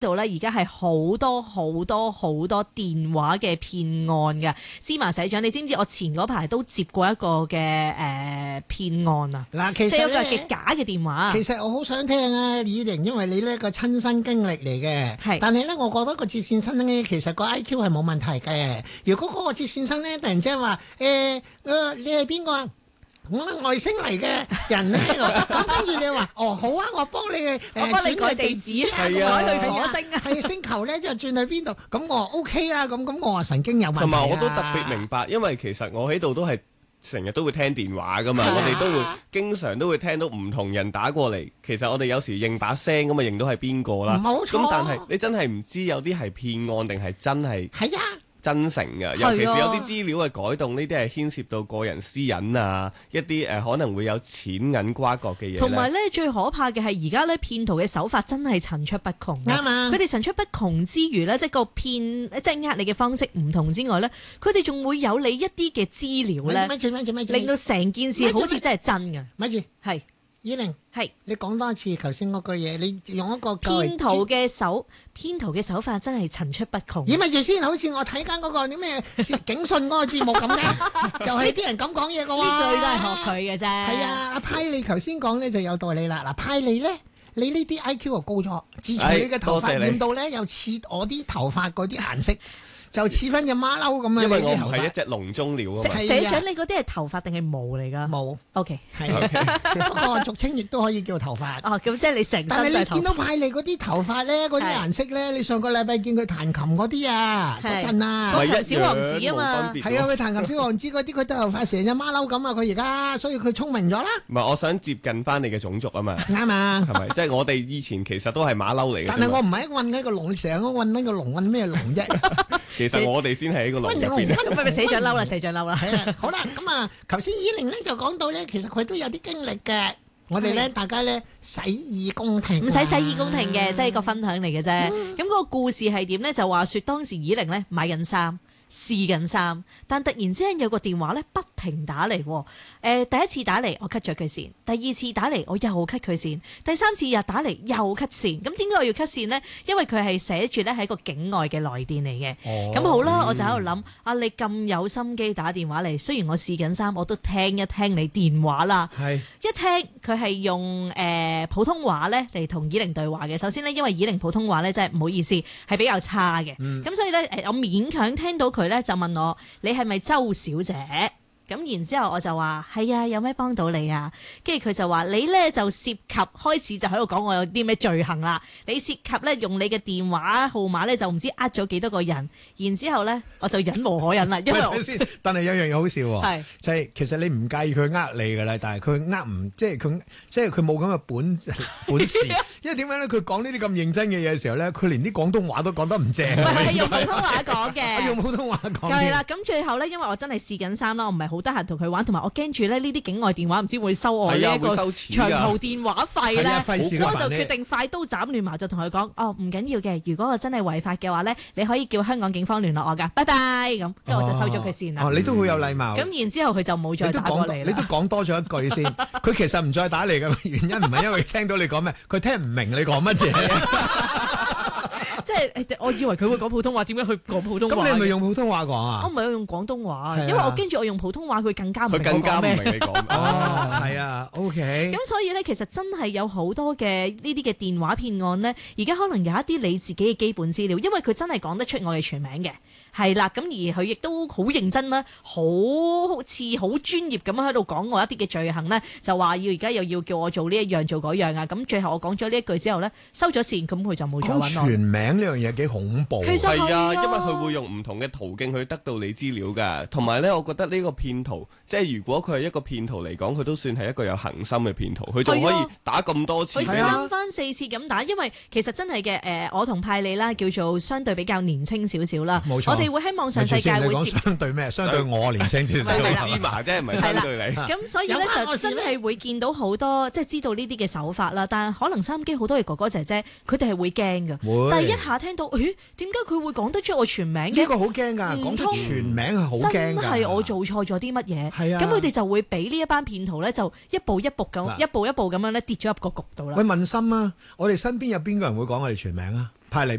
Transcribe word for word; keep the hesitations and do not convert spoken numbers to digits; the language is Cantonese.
度咧，而家係好多好多好多電話嘅騙案嘅。芝麻社長，你知唔知我前嗰排都接過一個嘅誒騙案啊？ 嗱，其實即係一個嘅假嘅電話。 其實我好想聽啊，以玲，因為你呢個親身經歷嚟嘅。係。但係咧，我覺得個接線生咧，其實個 I Q 係冇問題嘅。如果嗰個接線生咧，突然之間話誒誒，你係邊個啊？我係外星嚟嘅人咧，咁跟住你話哦好啊，我幫你誒， 我幫你改地址啊，改去火星啊， 係星球咧就轉去邊度？咁我 OK 啦，咁咁我話神經有問題啊。 同埋我都特別明白，因為其實我喺度都係成日都會聽電話噶嘛，我哋都會經常都會聽到唔同人打過嚟。其實我哋有時認把聲咁啊，認到係邊個啦。 冇錯。 咁但係你真係唔知有啲係騙案定係真係。 係啊。 真誠嘅，尤其是有啲資料嘅改動，呢啲係牽涉到個人私隱啊，一啲誒、呃、可能會有錢銀瓜葛嘅嘢。 同埋咧，最可怕嘅係而家咧騙徒嘅手法真係層出不窮。啱啊！佢哋層出不窮之餘咧，即係個騙，即係呃你嘅方式唔同之外咧，佢哋仲會有你一啲嘅資料咧，令到成件事好似真係真嘅。 咪住， 係。 以玲， 係你講多一次頭先嗰句嘢，你用一個騙徒嘅手，騙徒嘅手法真係層出不窮。 咦，咪住先，好似我睇緊嗰個啲咩警訊嗰個節目咁嘅，就係啲人咁講嘢嘅喎。 呢句都係學佢嘅啫。 係啊，阿派利頭先講咧就有道理啦。嗱，派利咧，你呢啲 I Q 又高咗，自從你嘅頭髮染到咧又似我啲頭髮嗰啲顏色。就似翻隻馬騮咁樣， 因為我唔係一隻籠中鳥啊嘛。 社長，你嗰啲係頭髮定係毛嚟㗎？ 毛。 O K。 係。不過俗稱亦都可以叫頭髮。 哦，咁即係你成身都係頭髮。但係你見到派利嗰啲頭髮咧，嗰啲顏色咧，你上個禮拜見佢彈琴嗰啲啊，嗰陣啊， 彈琴小王子啊嘛。 係啊，佢彈琴小王子嗰啲，佢頭髮成隻馬騮咁啊！佢而家，所以佢聰明咗啦。 唔係，我想接近翻你嘅種族啊嘛。 啱啊。 係咪？即係我哋以前其實都係馬騮嚟嘅。 但係我唔係韞喺個籠，你成日都韞喺個籠，韞咩籠啫？ 其實我哋先係喺個籠入邊。 咁咪社長嬲啦，社長嬲啦。 係啊，好啦，咁啊，頭先依玲咧就講到咧，其實佢都有啲經歷嘅。我哋咧，大家咧洗耳恭聽。 唔使洗耳恭聽嘅，即係個分享嚟嘅啫。咁嗰個故事係點咧？就話說當時依玲咧買緊衫。試緊衫，但突然之間有個電話咧不停打嚟，誒、呃、第一次打嚟我 cut 咗佢線，第二次打嚟我又 cut 佢線，第三次又打嚟又 cut 線。咁點解我要 cut 線呢？因為佢係寫住咧係一個境外嘅來電嚟嘅。咁、哦、好啦，嗯、我就喺度諗，啊你咁有心機打電話嚟，雖然我試緊衫，我都聽一聽你電話啦。係一聽佢係用誒、呃、普通話咧嚟同依玲對話嘅。首先呢，因為依玲普通話咧真係唔好意思係比較差嘅，咁、嗯、所以咧誒我勉強聽到佢。佢咧就問我：你係咪周小姐？咁然之後我就話係啊，有咩幫到你啊？跟住佢就話你咧就涉及開始就喺度講我有啲咩罪行啦。你涉及咧用你嘅電話號碼咧就唔知呃咗幾多個人。然之後咧我就忍無可忍啦，因為我先。但係有樣嘢好笑喎， 係就係其實你唔介意佢呃你㗎啦，但係佢呃唔即係佢即係佢冇咁嘅本本事。因為點解咧？佢講呢啲咁認真嘅嘢嘅時候咧，佢連啲廣東話都講得唔正。 唔係係用普通話講嘅， 用普通話講。 係啦，咁最後咧，因為我真係試緊衫啦，我唔係好得閒同佢玩，同埋我驚住咧呢啲境外電話唔知會收我呢一個長途電話費咧，所以我就決定快刀斬亂麻，就同佢講：哦，唔緊要嘅，如果我真係違法嘅話咧，你可以叫香港警方聯絡我㗎，拜拜咁，跟住我就收咗佢線啦。 哦，你都好有禮貌。 咁然之後佢就冇再打過嚟啦。 你都講多咗一句先，佢其實唔再打嚟嘅原因唔係因為聽到你講咩，佢聽唔明你講乜嘢。 即係我以為佢會講普通話，點解佢講普通話？ 咁你係咪用普通話講啊？ 我唔係用廣東話，因為我驚住我用普通話，佢更加唔明我講咩。 佢更加唔明你講。 哦，係啊 ，OK。 咁所以咧，其實真係有好多嘅呢啲嘅電話騙案咧，而家可能有一啲你自己嘅基本資料，因為佢真係講得出我嘅全名嘅。係啦，咁而佢亦都好認真啦，好似好專業咁喺度講我一啲嘅罪行咧，就話要而家又要叫我做呢一樣做嗰樣啊！咁最後我講咗呢一句之後咧，收咗線，咁佢就冇再揾我。 講全名呢樣嘢幾恐怖。 其實係啊， 因為佢會用唔同嘅途徑去得到你資料㗎。同埋咧，我覺得呢個騙徒，即係如果佢係一個騙徒嚟講，佢都算係一個有恒心嘅騙徒，佢仲可以打咁多次。 佢三番四次咁打，因為其實真係嘅誒，我同派利啦，叫做相對比較年青少少啦。 冇錯。 我哋會喺網上世界會講相對咩？相對我年青少少。 相對芝麻啫，唔係相對你。 咁所以咧就真係會見到好多，即係知道呢啲嘅手法啦。但係可能收音機好多嘅哥哥姐姐，佢哋係會驚㗎。但係一下聽到，咦？點解佢會講得出我全名嘅？ 呢個好驚㗎，講出全名係好驚㗎。 真係我做錯咗啲乜嘢？ 係啊。 咁佢哋就會俾呢一班騙徒咧，就一步一步咁，一步一步咁樣咧跌咗入個局度啦。 喂，問心啊！我哋身邊有邊個人會講我哋全名啊？ 派嚟。